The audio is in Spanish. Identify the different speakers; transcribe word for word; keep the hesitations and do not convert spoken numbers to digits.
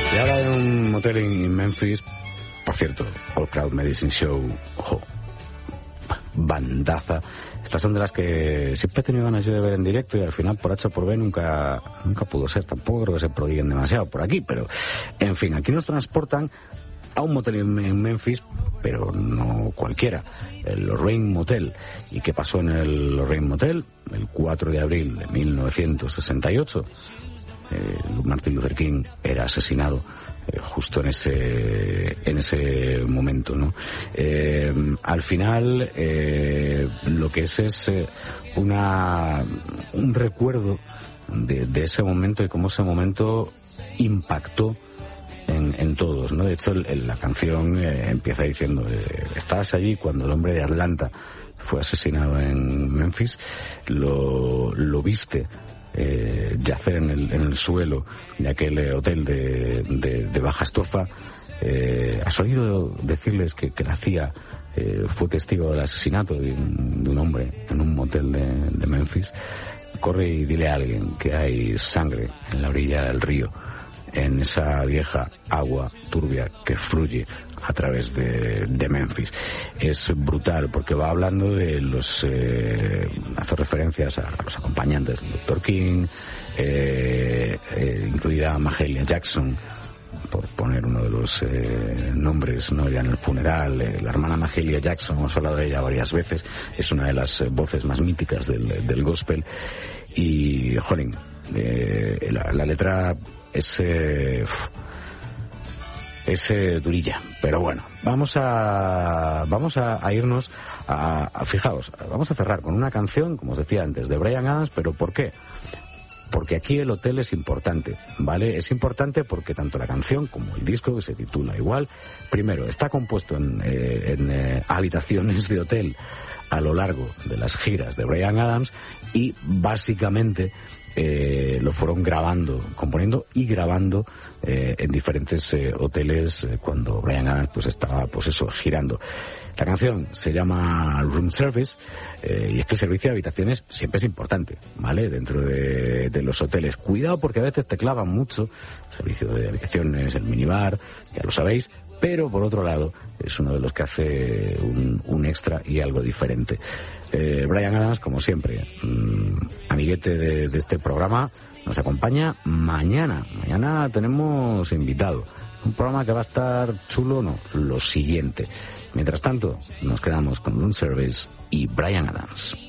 Speaker 1: Y ahora de un motel en Memphis, por cierto, All Crowd Medicine Show, ojo, bandaza. Estas son de las que siempre he tenido ganas yo de ver en directo y al final por H o por B nunca, nunca pudo ser. Tampoco creo que se prodiguen demasiado por aquí, pero en fin, aquí nos transportan a un motel en Memphis, pero no cualquiera, el Lorraine Motel. ¿Y qué pasó en el Lorraine Motel? El cuatro de abril de mil novecientos sesenta y ocho, eh, Martin Luther King era asesinado eh, justo en ese en ese momento, ¿no? Eh, al final eh, lo que es es eh, una un recuerdo de, de ese momento y cómo ese momento impactó En, en todos, ¿no? De hecho, el, el, la canción eh, empieza diciendo eh, estabas allí cuando el hombre de Atlanta fue asesinado en Memphis, lo, lo viste eh, yacer en el, en el suelo de aquel eh, hotel de, de, de baja estofa, eh, has oído decirles que, que la C I A eh, fue testigo del asesinato de un, de un hombre en un motel de, de Memphis, corre y dile a alguien que hay sangre en la orilla del río, en esa vieja agua turbia que fluye a través de, de Memphis. Es brutal porque va hablando de los eh, hace referencias a los acompañantes del doctor King, eh, eh, incluida Mahalia Jackson, por poner uno de los eh, nombres, ¿no? Ya en el funeral, eh, la hermana Mahalia Jackson, hemos hablado de ella varias veces, es una de las eh, voces más míticas del, del gospel. Y, jolín, eh, la, la letra es eh, es eh, durilla, pero bueno, vamos a vamos a, a irnos a, a fijaos, vamos a cerrar con una canción, como os decía antes, de Bryan Adams. ¿Pero por qué? Porque aquí el hotel es importante, ¿vale? Es importante porque tanto la canción como el disco, que se titula igual, primero, está compuesto en, eh, en eh, habitaciones de hotel a lo largo de las giras de Bryan Adams y básicamente eh, lo fueron grabando, componiendo y grabando eh, en diferentes eh, hoteles eh, cuando Bryan Adams pues estaba pues eso, girando. La canción se llama Room Service eh, y es que el servicio de habitaciones siempre es importante, ¿vale? Dentro de, de los hoteles. Cuidado porque a veces te clavan mucho el servicio de habitaciones, el minibar, ya lo sabéis, pero por otro lado es uno de los que hace un, un extra y algo diferente. Eh, Bryan Adams, como siempre, mmm, amiguete de, de este programa, nos acompaña mañana. Mañana tenemos invitado. Un programa que va a estar chulo, no, lo siguiente. Mientras tanto, nos quedamos con Room Service y Bryan Adams.